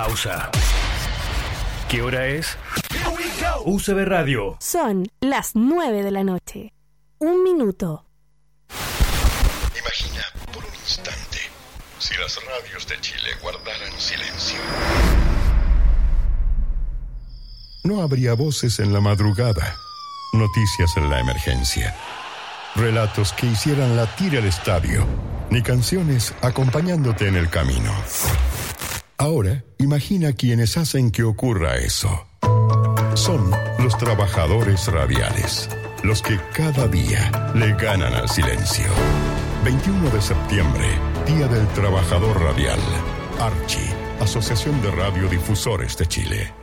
Pausa. ¿Qué hora es? UCB Radio. Son las 9 de la noche. 1 minuto. Imagina por un instante si las radios de Chile guardaran silencio. No habría voces en la madrugada, noticias en la emergencia, relatos que hicieran latir el estadio, ni canciones acompañándote en el camino. Ahora, imagina quienes hacen que ocurra eso. Son los trabajadores radiales, los que cada día le ganan al silencio. 21 de septiembre, Día del Trabajador Radial. Archi, Asociación de Radiodifusores de Chile.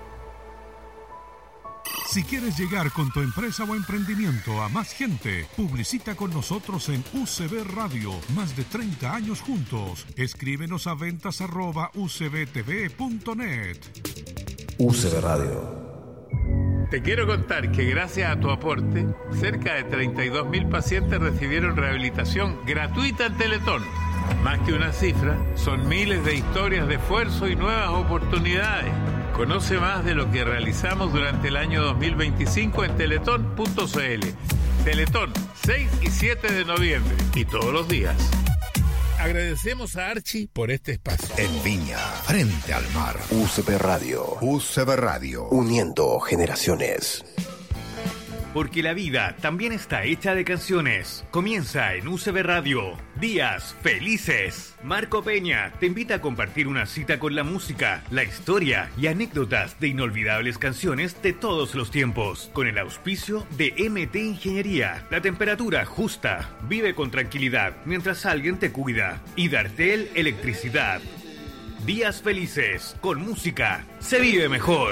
Si quieres llegar con tu empresa o emprendimiento a más gente, publicita con nosotros en UCB Radio. Más de 30 años juntos. Escríbenos a ventas@ucbtv.net. UCB Radio. Te quiero contar que gracias a tu aporte, cerca de 32.000 pacientes recibieron rehabilitación gratuita en Teletón. Más que una cifra, son miles de historias de esfuerzo y nuevas oportunidades. Conoce más de lo que realizamos durante el año 2025 en teletón.cl. Teletón, 6 y 7 de noviembre y todos los días. Agradecemos a Archi por este espacio. En Viña, frente al mar. UCB Radio. UCB Radio. Uniendo generaciones. Porque la vida también está hecha de canciones. Comienza en UCB Radio. Días felices. Marco Peña te invita a compartir una cita con la música, la historia y anécdotas de inolvidables canciones de todos los tiempos. Con el auspicio de MT Ingeniería. La temperatura justa. Vive con tranquilidad mientras alguien te cuida. Y Dartel Electricidad. Días felices. Con música se vive mejor.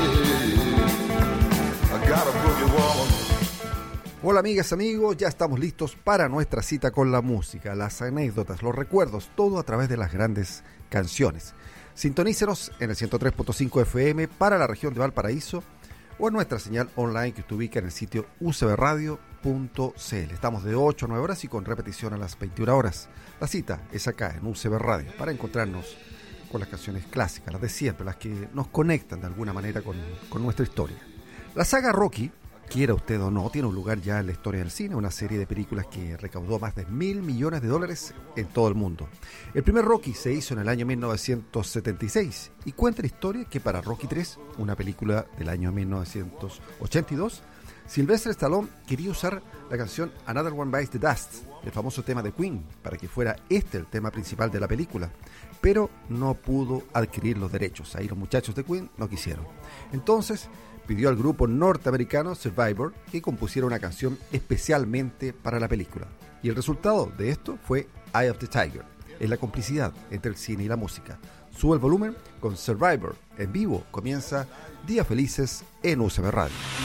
Hola amigas, amigos, ya estamos listos para nuestra cita con la música, las anécdotas, los recuerdos, todo a través de las grandes canciones. Sintonícenos en el 103.5 FM para la región de Valparaíso o en nuestra señal online que usted ubica en el sitio ucbradio.cl. Estamos de 8 a 9 horas y con repetición a las 21 horas. La cita es acá en UCB Radio para encontrarnos con las canciones clásicas, las de siempre, las que nos conectan de alguna manera con nuestra historia. La saga Rocky, quiera usted o no, tiene un lugar ya en la historia del cine, una serie de películas que recaudó más de $1.000 millones en todo el mundo. El primer Rocky se hizo en el año 1976 y cuenta la historia que para Rocky III, una película del año 1982, Sylvester Stallone quería usar la canción Another One Bites the Dust, el famoso tema de Queen, para que fuera el tema principal de la película, pero no pudo adquirir los derechos. Ahí los muchachos de Queen no quisieron. Entonces pidió al grupo norteamericano Survivor que compusiera una canción especialmente para la película. Y el resultado de esto fue Eye of the Tiger. Es la complicidad entre el cine y la música. Sube el volumen con Survivor en vivo. Comienza Días Felices en UCB Radio.